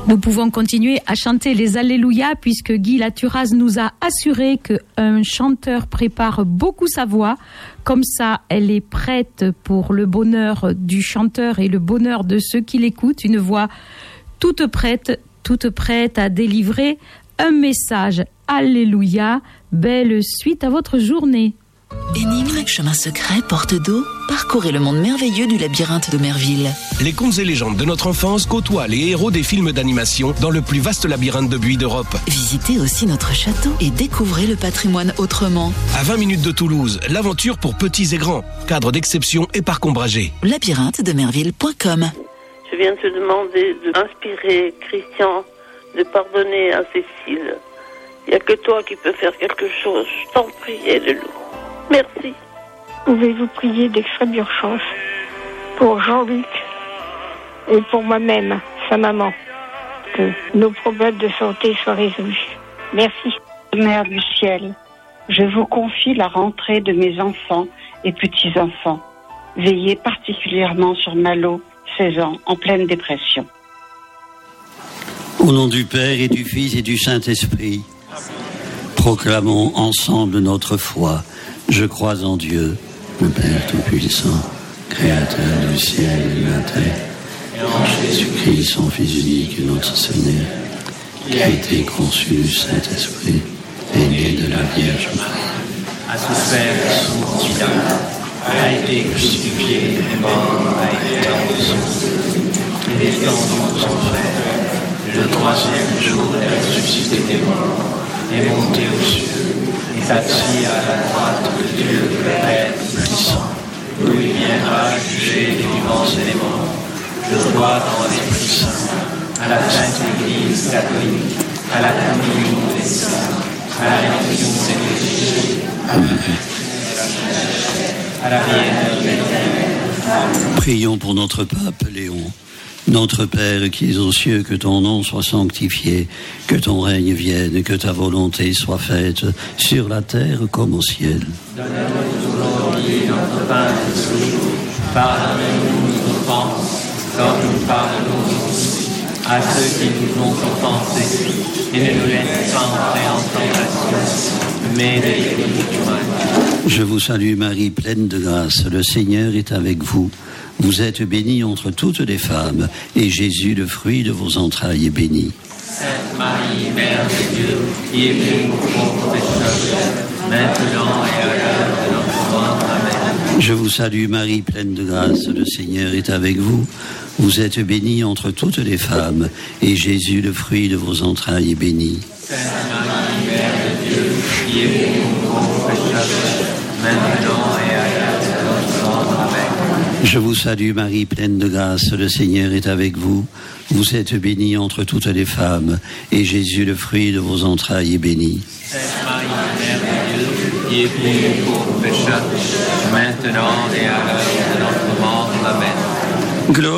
Nous pouvons continuer à chanter les Alléluia puisque Guy Laturaz nous a assuré qu'un chanteur prépare beaucoup sa voix. Comme ça, elle est prête pour le bonheur du chanteur et le bonheur de ceux qui l'écoutent. Une voix toute prête à délivrer un message. Alléluia, belle suite à votre journée. Énigme, chemin secret, porte d'eau, parcourez le monde merveilleux du labyrinthe de Merville. Les contes et légendes de notre enfance côtoient les héros des films d'animation dans le plus vaste labyrinthe de buis d'Europe. Visitez aussi notre château et découvrez le patrimoine autrement. À 20 minutes de Toulouse, l'aventure pour petits et grands, cadre d'exception et parc ombragé. labyrinthe-de-merville.com. Je viens te demander d'inspirer Christian, de pardonner à Cécile. Il n'y a que toi qui peux faire quelque chose. Je t'en prie, aide-le. Merci. Pouvez-vous prier d'extrême urgence pour Jean-Luc et pour moi-même, sa maman, que nos problèmes de santé soient résolus. Merci. Mère du ciel, je vous confie la rentrée de mes enfants et petits-enfants. Veillez particulièrement sur Malo, 16 ans, en pleine dépression. Au nom du Père et du Fils et du Saint-Esprit, proclamons ensemble notre foi. Je crois en Dieu, le Père Tout-Puissant, Créateur du ciel et de la terre, et en Jésus-Christ, son Fils unique, notre Seigneur, qui a été conçu du Saint-Esprit et né de la Vierge Marie, a souffert sous Pilate, a été crucifié et mort, a été empoisonné, et descendu aux enfers. Le troisième jour est ressuscité des morts, est monté aux cieux, et s'assit à la droite de Dieu, le Père puissant, d'où il viendra juger les vivants et les morts. Je crois dans l'Esprit Saint, à la Sainte Église catholique, à la communion des saints, à la rémission des péchés, à la vie éternelle. Prions pour notre pape Léon. Notre Père qui es aux cieux, que ton nom soit sanctifié, que ton règne vienne, que ta volonté soit faite sur la terre comme au ciel. Donne-nous aujourd'hui notre pain de ce jour. Pardonne-nous nos offenses, comme nous pardonnons aussi à ceux qui nous ont offensés. Et ne nous laisse pas entrer en tentation, mais délivre-nous du mal. Je vous salue Marie, pleine de grâce, le Seigneur est avec vous. Vous êtes bénie entre toutes les femmes, et Jésus, le fruit de vos entrailles, est béni. Sainte Marie, Mère de Dieu, qui est venue pour pauvres pécheurs, maintenant et à l'heure de notre mort. Amen. Je vous salue Marie, pleine de grâce, le Seigneur est avec vous. Vous êtes bénie entre toutes les femmes, et Jésus, le fruit de vos entrailles, est béni. Sainte Marie, Mère de Dieu, qui est venue pour pauvres pécheurs, maintenant et à l'heure de notre mort. Amen. Je vous salue Marie, pleine de grâce, le Seigneur est avec vous. Vous êtes bénie entre toutes les femmes, et Jésus, le fruit de vos entrailles, est béni. Sainte Marie, Mère de Dieu, qui est venue pour nous pécheurs, maintenant et à l'heure de notre mort. Amen.